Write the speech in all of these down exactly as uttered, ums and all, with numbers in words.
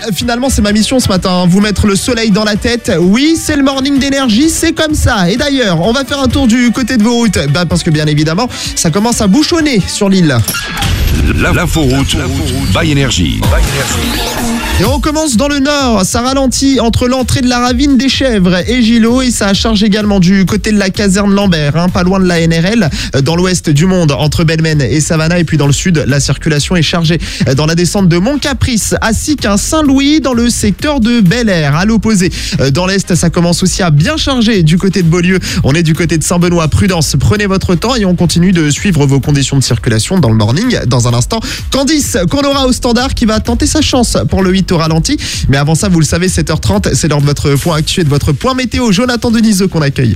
finalement c'est ma mission ce matin, vous mettre le soleil dans la tête. Oui, c'est le morning d'énergie, c'est comme ça. Et d'ailleurs, on va faire un tour du côté de vos routes, bah, parce que bien évidemment, ça commence à bouchonner sur l'île. L'inforoute by Énergie. Et on commence dans le nord, ça ralentit entre l'entrée de la ravine des Chèvres et Gillot et ça charge également du côté de la caserne Lambert, hein, pas loin de la N R L, dans l'ouest du monde entre Belmen et Savannah, et puis dans le sud, la circulation est chargée dans la descente de Mont-Caprice ainsi qu'un Saint-Louis dans le secteur de Bel-Air. À l'opposé, dans l'est, ça commence aussi à bien charger du côté de Beaulieu. On est du côté de Saint-Benoît. Prudence, prenez votre temps et on continue de suivre vos conditions de circulation dans le morning. Dans un instant, Candice, qu'on aura au standard, qui va tenter sa chance pour le huit au ralenti. Mais avant ça, vous le savez, sept heures trente, c'est l'heure de votre point actuel, de votre point météo. Jonathan Deniseux qu'on accueille.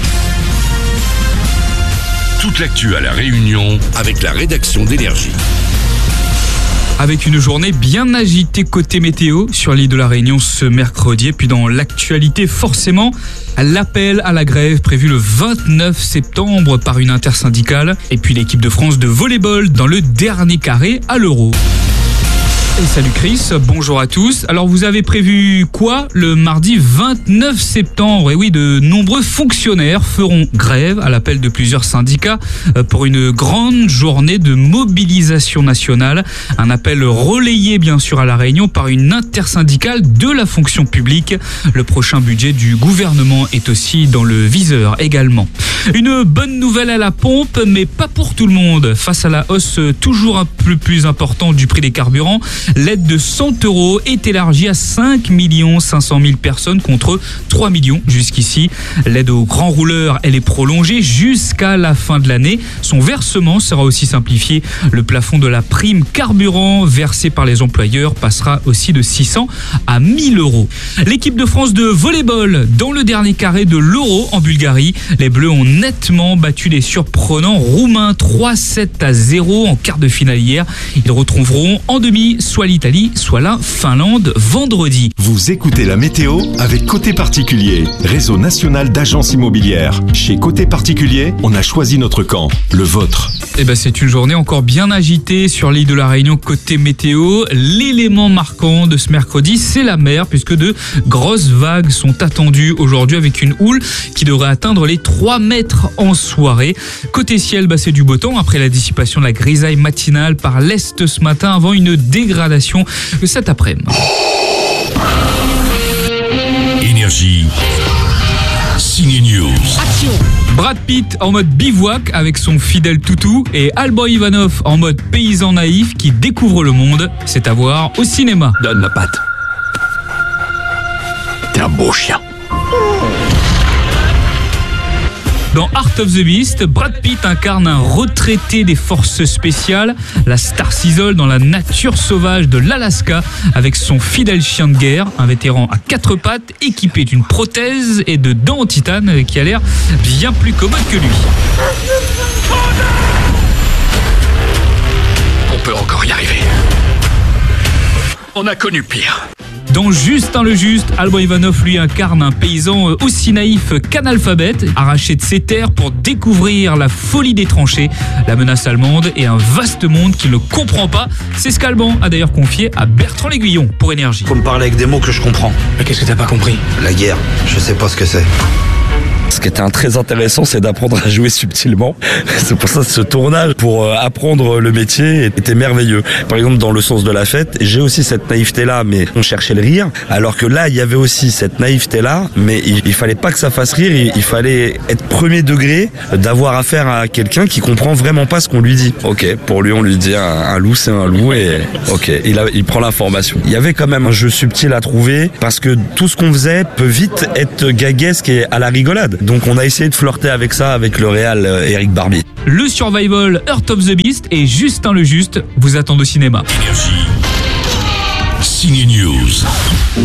Toute l'actu à La Réunion avec la rédaction d'Énergie. Avec une journée bien agitée côté météo sur l'île de la Réunion ce mercredi. Et puis dans l'actualité, forcément, l'appel à la grève prévu le vingt-neuf septembre par une intersyndicale. Et puis l'équipe de France de volleyball dans le dernier carré à l'Euro. Et salut Chris, bonjour à tous. Alors vous avez prévu quoi le mardi vingt-neuf septembre? Et oui, de nombreux fonctionnaires feront grève à l'appel de plusieurs syndicats pour une grande journée de mobilisation nationale. Un appel relayé bien sûr à La Réunion par une intersyndicale de la fonction publique. Le prochain budget du gouvernement est aussi dans le viseur également. Une bonne nouvelle à la pompe, mais pas pour tout le monde. Face à la hausse toujours un peu plus importante du prix des carburants, l'aide de cent euros est élargie à cinq millions cinq cent mille personnes contre trois millions jusqu'ici. L'aide aux grands rouleurs, elle est prolongée jusqu'à la fin de l'année. Son versement sera aussi simplifié. Le plafond de la prime carburant versée par les employeurs passera aussi de six cents à mille euros. L'équipe de France de volleyball dans le dernier carré de l'Euro en Bulgarie. Les Bleus ont nettement battu les surprenants roumains trois sept à zéro en quart de finale hier. Ils retrouveront en demi soit l'Italie, soit la Finlande vendredi. Vous écoutez la météo avec Côté Particulier, réseau national d'agences immobilières. Chez Côté Particulier, on a choisi notre camp, le vôtre. Eh ben, c'est une journée encore bien agitée sur l'île de la Réunion côté météo. L'élément marquant de ce mercredi, c'est la mer, puisque de grosses vagues sont attendues aujourd'hui avec une houle qui devrait atteindre les trois mètres en soirée. Côté ciel, bah, c'est du beau temps après la dissipation de la grisaille matinale par l'est ce matin avant une dégradation cet après-midi. Énergie. Signe News. Action. Brad Pitt en mode bivouac avec son fidèle toutou et Alboy Ivanov en mode paysan naïf qui découvre le monde. C'est à voir au cinéma. Donne la patte. T'es un beau chien. Dans Art of the Beast, Brad Pitt incarne un retraité des forces spéciales. La star s'isole dans la nature sauvage de l'Alaska avec son fidèle chien de guerre, un vétéran à quatre pattes équipé d'une prothèse et de dents en titane qui a l'air bien plus commode que lui. On peut encore y arriver. On a connu pire. Dans Justin le Juste, Alboy Ivanov lui incarne un paysan aussi naïf qu'analphabète, arraché de ses terres pour découvrir la folie des tranchées, la menace allemande et un vaste monde qu'il ne comprend pas. C'est ce qu'Alban a d'ailleurs confié à Bertrand L'Aiguillon pour Énergie. Faut me parler avec des mots que je comprends. Mais qu'est-ce que t'as pas compris? La guerre, je sais pas ce que c'est. Ce qui était très intéressant, c'est d'apprendre à jouer subtilement. C'est pour ça que ce tournage, pour apprendre le métier, était merveilleux. Par exemple, dans Le Sens de la Fête, j'ai aussi cette naïveté-là, mais on cherchait le rire. Alors que là, il y avait aussi cette naïveté-là, mais il, il fallait pas que ça fasse rire. Il, il fallait être premier degré, d'avoir affaire à quelqu'un qui comprend vraiment pas ce qu'on lui dit. Ok, pour lui, on lui dit un, un loup, c'est un loup, et ok, il, a, il prend l'information. Il y avait quand même un jeu subtil à trouver, parce que tout ce qu'on faisait peut vite être gaguesque et à la rigolade. Donc on a essayé de flirter avec ça avec le réal euh, Eric Barbie. Le survival Art of the Beast et Justin le Juste vous attendent au cinéma. Énergie. Signe News.